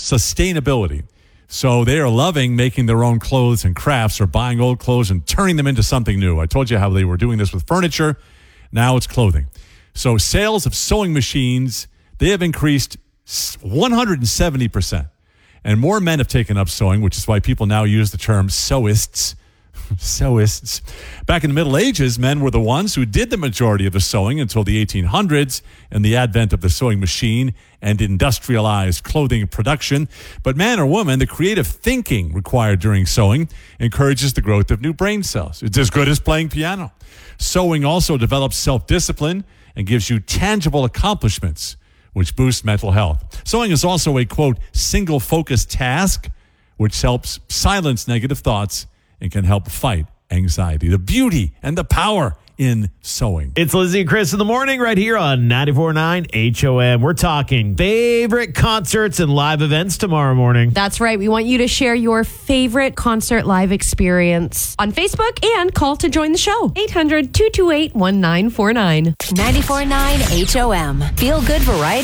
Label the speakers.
Speaker 1: sustainability. So they are loving making their own clothes and crafts, or buying old clothes and turning them into something new. I told you how they were doing this with furniture. Now it's clothing. So sales of sewing machines, they have increased 170%. And more men have taken up sewing, which is why people now use the term sewists. Sewists. Back in the Middle Ages, men were the ones who did the majority of the sewing until the 1800s and the advent of the sewing machine and industrialized clothing production. But man or woman, the creative thinking required during sewing encourages the growth of new brain cells. It's as good as playing piano. Sewing also develops self-discipline and gives you tangible accomplishments, which boosts mental health. Sewing is also a, quote, single-focused task, which helps silence negative thoughts and can help fight anxiety. The beauty and the power in sewing.
Speaker 2: It's Lizzie and Chris in the morning right here on 94.9 HOM. We're talking favorite concerts and live events tomorrow morning.
Speaker 3: That's right. We want you to share your favorite concert live experience on Facebook and call to join the show. 800-228-1949.
Speaker 4: 94.9 HOM. Feel good variety.